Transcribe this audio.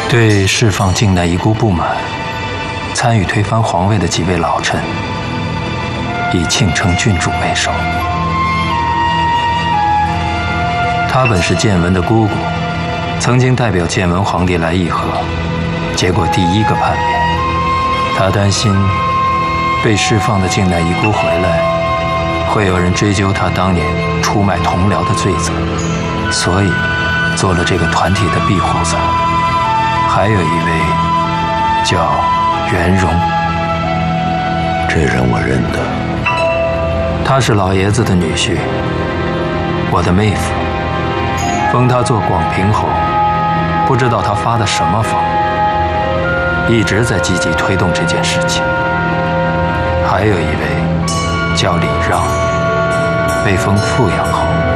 对释放境内遗孤不满，参与推翻皇位的几位老臣，以庆称郡主为首。他本是建文的姑姑，曾经代表建文皇帝来议和，结果第一个叛变。他担心被释放的境内遗孤回来，会有人追究他当年出卖同僚的罪责，所以做了这个团体的庇护伞。还有一位叫袁荣， 这人我认得， 他是老爷子的女婿，我的妹夫。封他做广平侯，不知道他发的什么疯，一直在积极推动这件事情。还有一位叫李让，被封富阳侯。